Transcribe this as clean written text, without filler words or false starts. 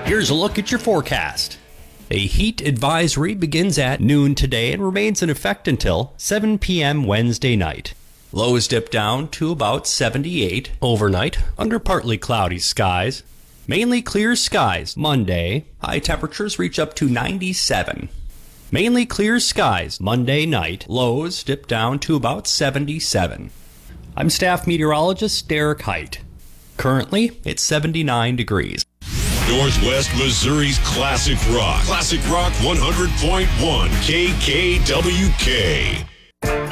Here's a look at your forecast. A heat advisory begins at noon today and remains in effect until 7 p.m. Wednesday night. Lows dip down to about 78 overnight under partly cloudy skies. Mainly clear skies Monday. High temperatures reach up to 97. Mainly clear skies Monday night. Lows dip down to about 77. I'm staff meteorologist Derek Height. Currently, it's 79 degrees. Northwest Missouri's Classic Rock. Classic Rock 100.1 KKWK.